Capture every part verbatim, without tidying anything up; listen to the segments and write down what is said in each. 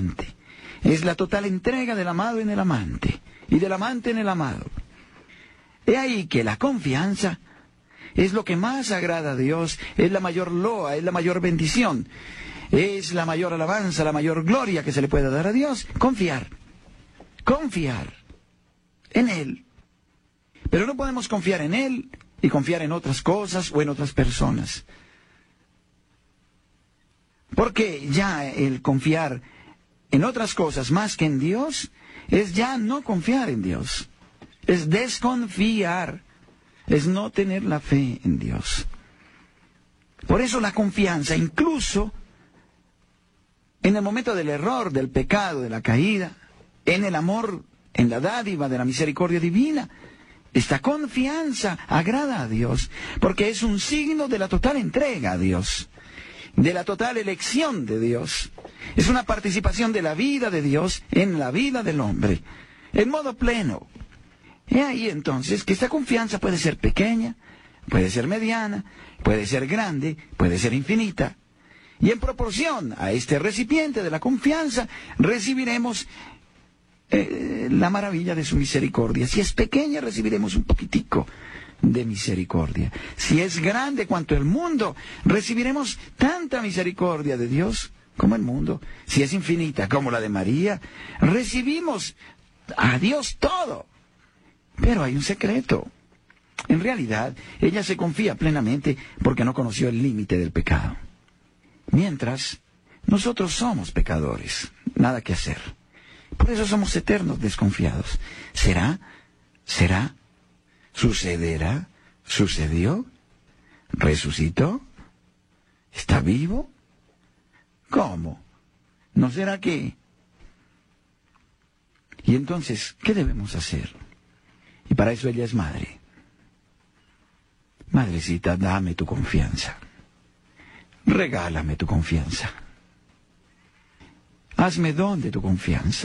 amante. Es la total entrega del amado en el amante y del amante en el amado. He ahí que la confianza es lo que más agrada a Dios, es la mayor loa, es la mayor bendición, es la mayor alabanza, la mayor gloria que se le puede dar a Dios. Confiar, confiar en Él. Pero no podemos confiar en Él y confiar en otras cosas o en otras personas. Porque ya el confiar en otras cosas más que en Dios es ya no confiar en Dios. Es desconfiar. Es no tener la fe en Dios. Por eso la confianza, incluso en el momento del error, del pecado, de la caída, en el amor, en la dádiva de la misericordia divina, esta confianza agrada a Dios, porque es un signo de la total entrega a Dios, de la total elección de Dios. Es una participación de la vida de Dios en la vida del hombre, en modo pleno. He ahí entonces que esta confianza puede ser pequeña, puede ser mediana, puede ser grande, puede ser infinita. Y en proporción a este recipiente de la confianza, recibiremos eh, la maravilla de su misericordia. Si es pequeña, recibiremos un poquitico de misericordia. Si es grande cuanto el mundo, recibiremos tanta misericordia de Dios como el mundo. Si es infinita como la de María, recibimos a Dios todo. Pero hay un secreto. En realidad, ella se confía plenamente porque no conoció el límite del pecado. Mientras, nosotros somos pecadores, nada que hacer. Por eso somos eternos desconfiados. ¿Será? ¿Será? ¿Sucederá? ¿Sucedió? ¿Resucitó? ¿Está vivo? ¿Cómo? ¿No será qué? Y entonces, ¿qué debemos hacer? Y para eso ella es madre. Madrecita, dame tu confianza. Regálame tu confianza. Hazme don de tu confianza.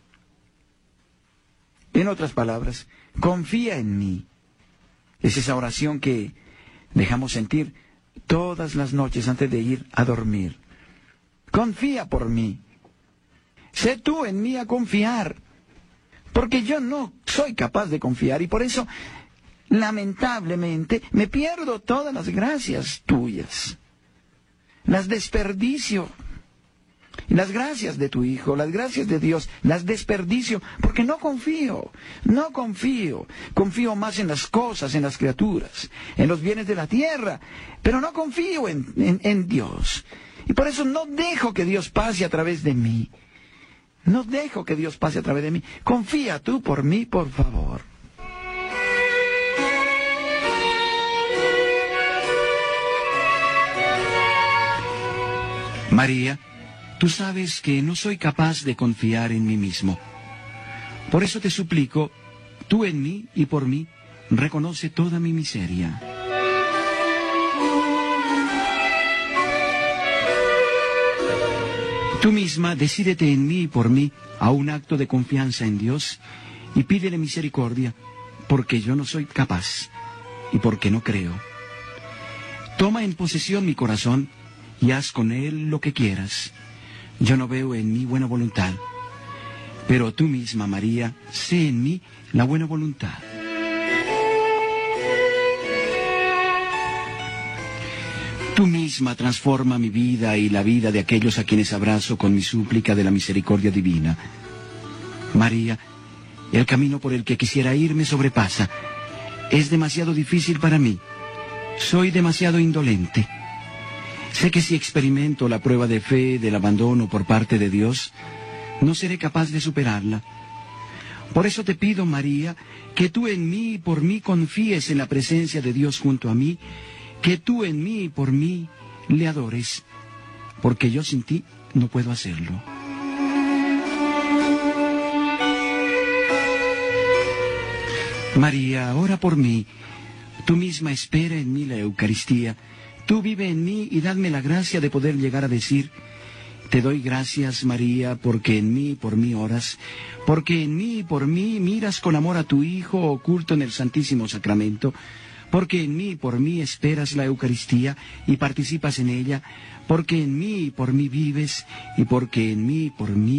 En otras palabras, confía en mí. Es esa oración que dejamos sentir todas las noches antes de ir a dormir. Confía por mí. Sé tú en mí a confiar. Porque yo no soy capaz de confiar y por eso, lamentablemente, me pierdo todas las gracias tuyas. Las desperdicio. Las gracias de tu Hijo, las gracias de Dios, las desperdicio porque no confío, no confío. Confío más en las cosas, en las criaturas, en los bienes de la tierra, pero no confío en, en, en Dios. Y por eso no dejo que Dios pase a través de mí. No dejo que Dios pase a través de mí. Confía tú por mí, por favor. María, tú sabes que no soy capaz de confiar en mí mismo. Por eso te suplico, tú en mí y por mí, reconoce toda mi miseria. Tú misma decídete en mí y por mí a un acto de confianza en Dios y pídele misericordia, porque yo no soy capaz y porque no creo. Toma en posesión mi corazón y haz con él lo que quieras. Yo no veo en mí buena voluntad, pero tú misma, María, sé en mí la buena voluntad. Tú misma transforma mi vida y la vida de aquellos a quienes abrazo con mi súplica de la misericordia divina. María, el camino por el que quisiera ir me sobrepasa. Es demasiado difícil para mí. Soy demasiado indolente. Sé que si experimento la prueba de fe del abandono por parte de Dios, no seré capaz de superarla. Por eso te pido, María, que tú en mí y por mí confíes en la presencia de Dios junto a mí, que tú en mí y por mí le adores, porque yo sin ti no puedo hacerlo. María, ora por mí. Tú misma espera en mí la Eucaristía. Tú vive en mí y dadme la gracia de poder llegar a decir: te doy gracias, María, porque en mí y por mí oras, porque en mí y por mí miras con amor a tu Hijo oculto en el Santísimo Sacramento, porque en mí y por mí esperas la Eucaristía y participas en ella, porque en mí y por mí vives, y porque en mí y por mí